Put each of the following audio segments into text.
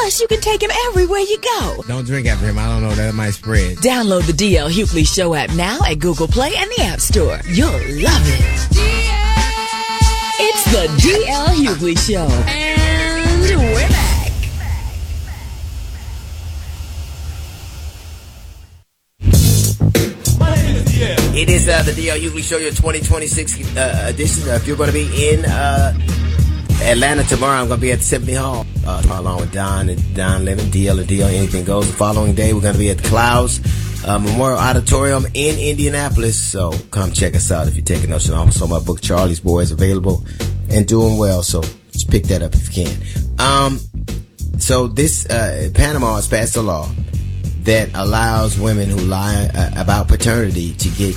Plus, you can take him everywhere you go. Don't drink after him. I don't know. That might spread. Download the DL Hughley Show app now at Google Play and the App Store. You'll love it. It's the DL Hughley Show. And we're back. It is the DL Hughley Show, your 2026 edition. If you're going to be in Atlanta tomorrow, I'm going to be at the Symphony Hall along with Don Lemon, DL and DL, Anything Goes. The following day, we're going to be at the Clouds Memorial Auditorium in Indianapolis. So come check us out if you're taking notes. And also my book, Charlie's Boy, is available and doing well. So just pick that up if you can. So this Panama has passed a law that allows women who lie about paternity to get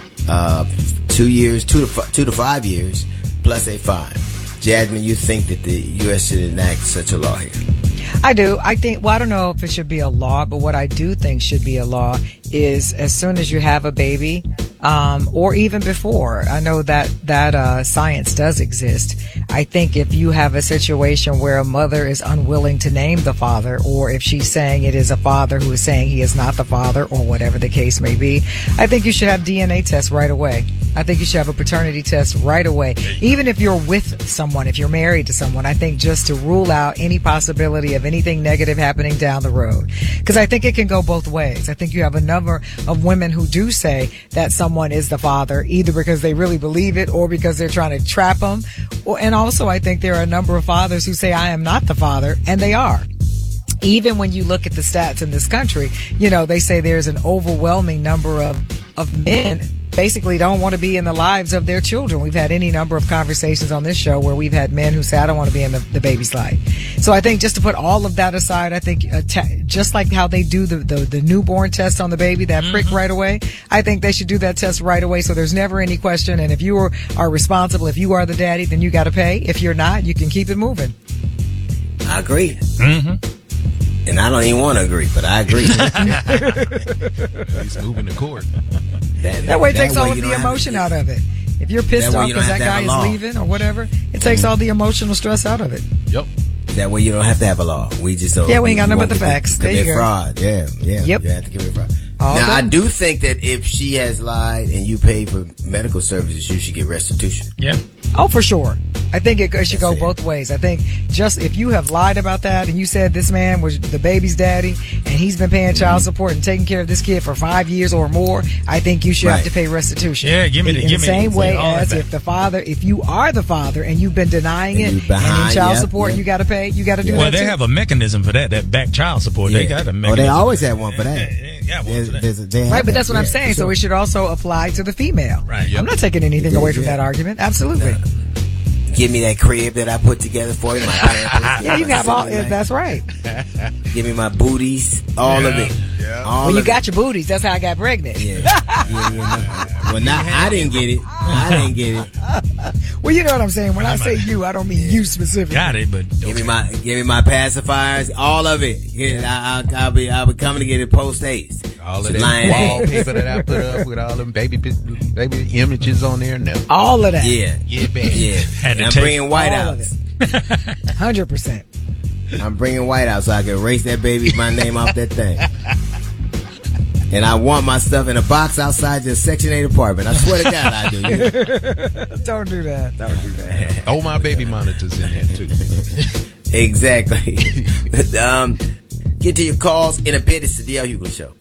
2 years, 2 to 5 years, plus a fine. Jasmine, you think that the U.S. should enact such a law here? I do. I think, well, I don't know if it should be a law, but what I do think should be a law is as soon as you have a baby, or even before, I know that science does exist. I think if you have a situation where a mother is unwilling to name the father, or if she's saying it is a father who is saying he is not the father, or whatever the case may be, I think you should have DNA tests right away. I think you should have a paternity test right away. Even if you're with someone, if you're married to someone, I think just to rule out any possibility of anything negative happening down the road. Because I think it can go both ways. I think you have a number of women who do say that someone is the father, either because they really believe it or because they're trying to trap them. And also, I think there are a number of fathers who say, I am not the father, and they are. Even when you look at the stats in this country, you know, they say there's an overwhelming number of men basically don't want to be in the lives of their children. We've had any number of conversations on this show where we've had men who say, I don't want to be in the baby's life. So I think just to put all of that aside, I think just like how they do the newborn test on the baby, that prick right away, I think they should do that test right away so there's never any question. And if you are responsible, if you are the daddy, then you got to pay. If you're not, you can keep it moving. I agree. Mm-hmm. And I don't even want to agree, but I agree. He's moving to court. That way it takes all of the emotion out of it. If you're pissed off because that guy is leaving or whatever, it takes all the emotional stress out of it. Yep. That way you don't have to have a law. We just don't. Yeah, we ain't got nothing but the facts. There you go. Fraud. Yeah. Yep. You have to commit fraud. All now, done. I do think that if she has lied and you pay for medical services, you should get restitution. Yeah. Oh, for sure. I think it should go both ways. I think just if you have lied about that and you said this man was the baby's daddy and he's been paying child support and taking care of this kid for 5 years or more, I think you should have to pay restitution. Yeah, give me the same way as if you are the father and you've been denying it and in child support you got to pay, you got to do that. Well, they have a mechanism for that back child support. Yeah. They got a mechanism. They always have one for that. Right, but that's what I'm saying. So it should also apply to the female. Right. Yep. I'm not taking anything away from that argument. Absolutely. Give me that crib that I put together for you. Yeah, you got all. That's right. Give me my booties, all of it. Yeah. Well, you got your booties. That's how I got pregnant. Yeah. Well, now I didn't get it. Well, you know what I'm saying. When I say you, I don't mean you specifically. Got it, but give me my pacifiers, all of it. I'll be coming to get it post haste. All of that wallpaper that I put up with all them baby images on there. No. All of that. Yeah, baby. Yeah. I'm bringing white out. 100%. I'm bringing white out so I can erase that my name off that thing. And I want my stuff in a box outside your Section 8 apartment. I swear to God I do. Don't do that. Oh, my baby monitors in there too. Exactly. Get to your calls in a bit. It's the DL Hughley Show.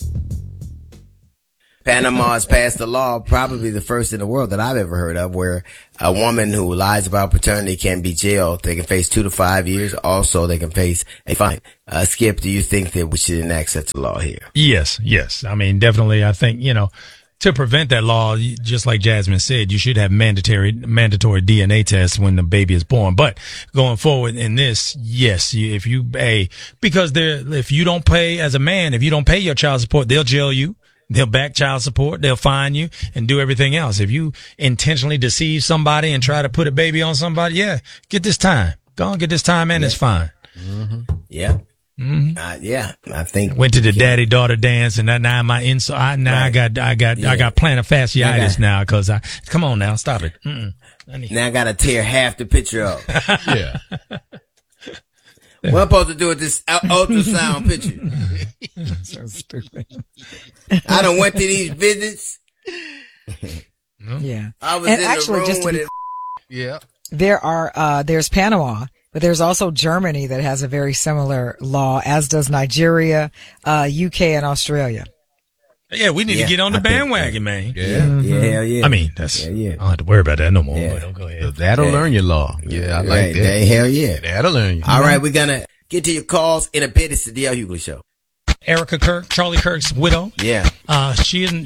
Panama has passed a law, probably the first in the world that I've ever heard of, where a woman who lies about paternity can be jailed. They can face 2 to 5 years. Also, they can face a fine. Skip, do you think that we should enact such a law here? Yes. I mean, definitely. I think, to prevent that law, just like Jasmine said, you should have mandatory DNA tests when the baby is born. But going forward in this, yes, if you don't pay as a man, if you don't pay your child support, they'll jail you. They'll back child support. They'll fine you and do everything else. If you intentionally deceive somebody and try to put a baby on somebody, get this time. Go on, get this time and it's fine. Mm-hmm. Yeah. Mm-hmm. I think went to the daddy-daughter dance and now I got plantar fasciitis now because come on now, stop it. Now I got to tear half the picture up. Yeah. What I'm supposed to do with this ultrasound picture? So stupid. I done went to these visits. Yeah. I was And in actually, the just room to with be it. Yeah. there's Panama, but there's also Germany that has a very similar law, as does Nigeria, UK, and Australia. Yeah, we need to get on the bandwagon, man. Yeah. Yeah, hell yeah. I mean, that's, Yeah. I don't have to worry about that no more. Yeah. But don't go ahead. That'll learn you law. Yeah, I like Right, that. hell yeah. That'll learn you. All right, we're gonna get to your calls in a bit. It's the DL Hughley Show. Erica Kirk, Charlie Kirk's widow. Yeah. She